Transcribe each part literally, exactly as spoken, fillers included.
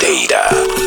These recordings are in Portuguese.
Porteira.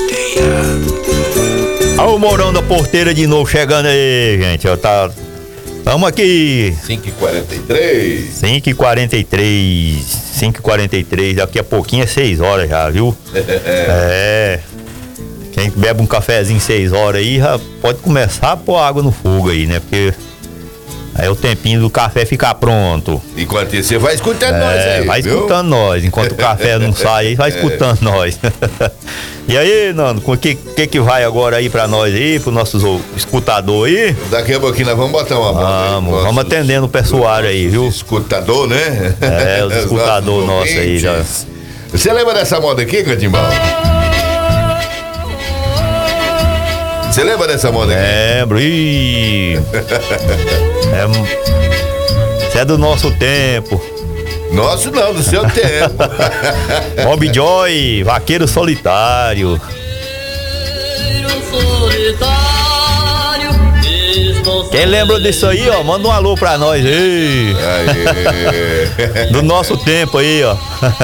Olha o Mourão da Porteira de novo chegando aí, gente. Ó, tá... Tamo aqui. cinco e quarenta e três. cinco e quarenta e três. cinco e quarenta e três. Daqui a pouquinho é seis horas já, viu? É. Quem bebe um cafezinho seis horas aí já pode começar a pôr água no fogo aí, né? Porque aí é o tempinho do café ficar pronto. Enquanto isso, você vai escutando é, nós aí, vai viu? escutando nós. Enquanto o café não sai aí, vai escutando é. nós. E aí, Nando, o que, que que vai agora aí pra nós aí, pro nossos escutador aí? Daqui a pouquinho nós vamos botar uma banda aí. Vamos, vamos atendendo o pessoal aí, viu? Escutador, né? É, os escutador nossos aí já. Você lembra dessa moda aqui, Catimbau? Você lembra dessa moda aqui? Lembro, ih. é, isso é do nosso tempo. Nosso não, do seu tempo. Bob Joy, Vaqueiro Solitário. Quem lembra disso aí, ó, manda um alô pra nós aí. Aê. Do nosso tempo aí, ó.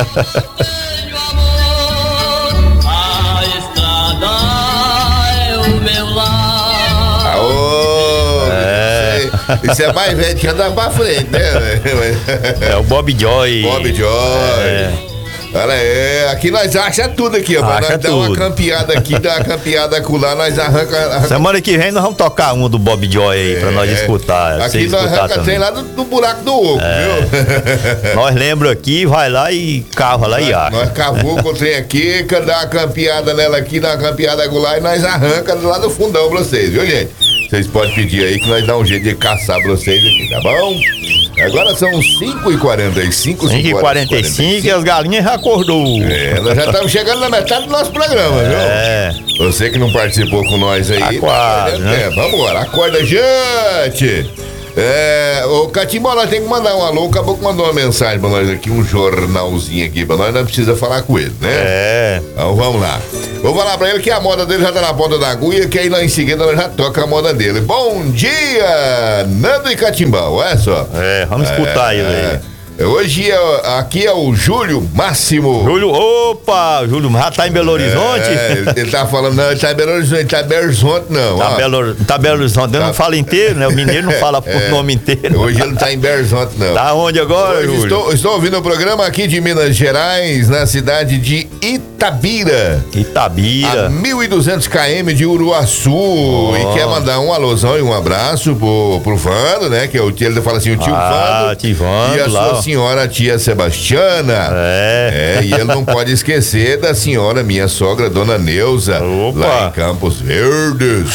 Isso é mais velho que andar pra frente, né? É o Bob Joy. Bob Joy. É. Olha aí, aqui nós acha tudo aqui, ó. Nós tudo. dá uma campeada aqui, dá uma campeada acolá, nós arranca, arranca. Semana que vem nós vamos tocar uma do Bob Joy aí, é. pra nós escutar. Aqui nós arranca trem lá do, do buraco do oco, é. viu? Nós lembra aqui, vai lá e cava lá nós, e acha. Nós cavou com o trem aqui, dá uma campeada nela aqui, dá uma campeada acolá e nós arranca lá do fundão pra vocês, viu, gente? Vocês podem pedir aí que nós dá um jeito de caçar pra vocês aqui, tá bom? Agora são cinco e quarenta e cinco. cinco e quarenta e cinco e as galinhas já acordou. É, nós já estamos chegando na metade do nosso programa, viu? É. Você que não participou com nós aí. Acorda, tá, né? É, vamos embora, acorda, gente! É, o Catimbau, nós temos que mandar um alô. O Caboclo mandou uma mensagem pra nós aqui, um jornalzinho aqui pra nós, nós precisamos falar com ele, né? É. Então vamos lá. Vou falar pra ele que a moda dele já tá na ponta da agulha, que aí lá em seguida nós já toca a moda dele. Bom dia, Nando e Catimbau, olha só. É, vamos escutar é, ele aí. Hoje é, aqui é o Júlio Máximo. Júlio, opa, Júlio, já tá em Belo Horizonte? É, ele, ele tá falando, não, ele tá em Belo Horizonte, ele tá em Belo Horizonte, não. Tá, Belo, tá Belo Horizonte, ele tá. Não fala inteiro, né? O mineiro não fala o é, nome inteiro. Hoje ele tá em Belo Horizonte, não. Tá onde agora, hoje Júlio? Estou, estou ouvindo o programa aqui de Minas Gerais, na cidade de Itabira. Itabira. A mil e duzentos quilômetros de Uruaçu. Oh. E quer mandar um alôzão e um abraço pro, pro Vando, né? Que é o tio, ele fala assim, o tio ah, Vando. Tio Vando. E a lá, sua ó. senhora, a tia Sebastiana. É. É, e ele não pode esquecer da senhora, minha sogra, dona Neuza. Opa. Lá em Campos Verdes.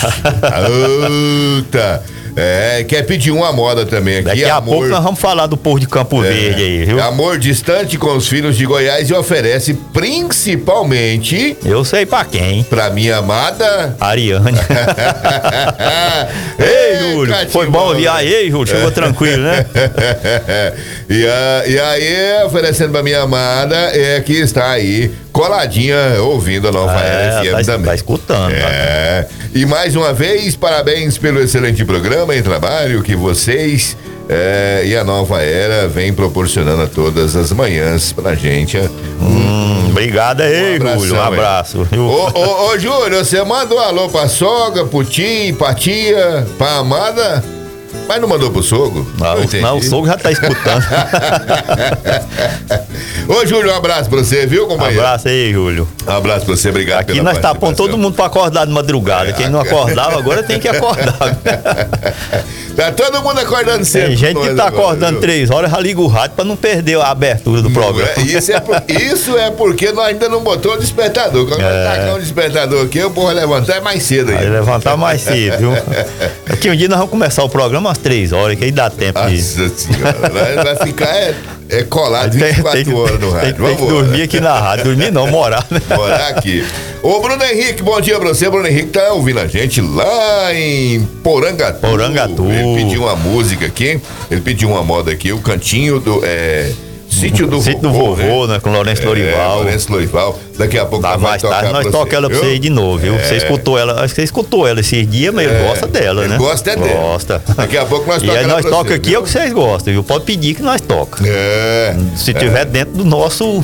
Eita. É, quer pedir uma moda também aqui. Daqui a amor, pouco nós vamos falar do povo de Campo é, Verde aí, viu? Amor distante com os filhos de Goiás e oferece principalmente... Eu sei pra quem. Pra minha amada... Ariane. Ei, Júlio, foi bom ouvir aí, Júlio, chegou tranquilo, né? e, a, e aí, oferecendo pra minha amada, é que está aí, coladinha, ouvindo a Nova é, Era F M tá, também. Tá escutando. É. Tá. E mais uma vez, parabéns pelo excelente programa e trabalho que vocês é, e a Nova Era vem proporcionando a todas as manhãs pra gente. Hum, obrigado aí, um Júlio. Um abraço. Ô, ô, ô, Júlio, você manda um alô pra sogra, pro tio, pra tia, pra amada? Mas não mandou pro sogro? Não, não, o sogro já tá escutando. Ô, Júlio, um abraço pra você, viu, companheiro? Um abraço aí, Júlio. Um abraço pra você, obrigado Aqui nós tá pondo todo mundo pra acordar de madrugada. É, Quem não acordava agora tem que acordar. Tá todo mundo acordando cedo. Tem gente que tá agora, acordando viu? três horas, já liga o rádio pra não perder a abertura do não programa. É, isso, é por, isso é porque nós ainda não botou o despertador. Quando é. nós tacar um despertador aqui, eu vou levantar mais cedo aí. Vai levantar mais cedo, viu? Aqui um dia nós vamos começar o programa às três horas, que aí dá tempo de... Nossa senhora, vai ficar é, é colado vinte e quatro horas no rádio. Tem, tem que dormir aqui na rádio. Dormir não, morar, né? Morar aqui. Ô, Bruno Henrique, bom dia pra você. Bruno Henrique tá ouvindo a gente lá em Porangatu. Porangatu. Ele pediu uma música aqui, ele pediu uma moda aqui, o cantinho do... É, Sítio do Sítio Vovô, do Vovô, né? né? Com Lourenço é, Lorival. Lourenço Lorival. Daqui a pouco Dá nós mais tarde nós toca ela pra você aí de novo, viu? É. Você escutou ela, acho que você escutou ela esses dias, mas é. ele gosta dela, ele né? Gosta é dela. Gosta. Daqui a pouco nós toca ela. E aí nós toca você, aqui viu? é o que vocês gostam, viu? Pode pedir que nós toca. É. Se é. tiver dentro do nosso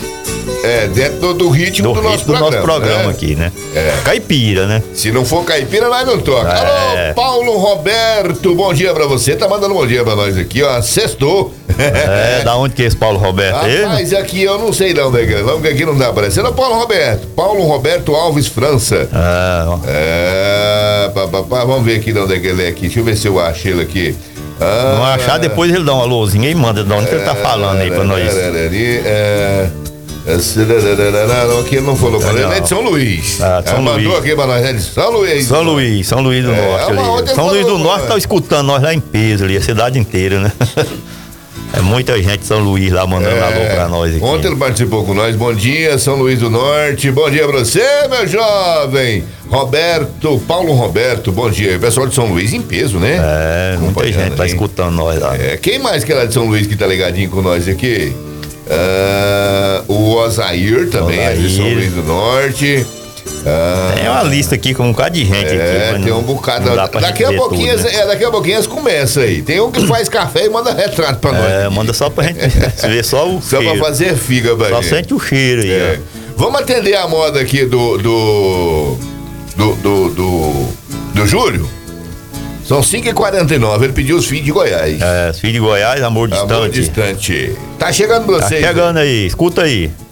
É, dentro do, do ritmo do, do, ritmo nosso, do nosso programa, programa né? aqui, né? É. Caipira, né? Se não for caipira, nós não toca. É. Alô, Paulo Roberto, bom dia pra você. Tá mandando bom dia pra nós aqui, ó. Sextou. É, da onde que é esse Paulo Roberto aí? Rapaz, aqui eu não sei não, né? Vamos que aqui não tá aparecendo. Paulo Roberto. Paulo Roberto Alves França. É, ó. É, pá, pá, pá, vamos ver aqui de onde é que ele é aqui. Deixa eu ver se eu acho ele aqui. Ah, Não achar, depois ele dá um alôzinho e manda de onde que ele tá falando aí pra nós. É, não, aqui ele não falou pra ele, ele é de São Luís. Ah, São Mandou Luís. aqui pra nós, é de São Luís. São Luís, São Luís do É, Norte uma outra ali. São falou, Luís do Norte mano. tá escutando nós lá em peso ali, a cidade inteira, né? É muita gente de São Luís lá mandando É, alô pra nós aqui. Ontem ele participou com nós. Bom dia, São Luís do Norte. Bom dia pra você, meu jovem. Roberto, Paulo Roberto, bom dia. O pessoal de São Luís em peso, né? É, muita Acompanhando gente tá aí. escutando nós lá. É, quem mais que é lá de São Luís que tá ligadinho com nós aqui? Ah, o Osair também é de São Osair. Luís do Norte. Ah, Tem uma lista aqui com um bocado de gente é, aqui. mas tem não- um bocado. não dá pra Daqui gente a ver pouquinho, tudo, né? é, daqui a pouquinho eles começam aí. Tem um que faz café e manda retrato pra nós. É, manda só pra gente ver só o Só pra cheiro. fazer figa pra Só gente. sente o cheiro aí, É. Vamos atender a moda aqui do. do. do. do. do, do Júlio? São cinco e quarenta e nove, ele pediu os filhos de Goiás. ó. É, filho de Goiás, amor distante. Amor distante. Tá chegando pra Tá vocês. chegando aí, escuta aí.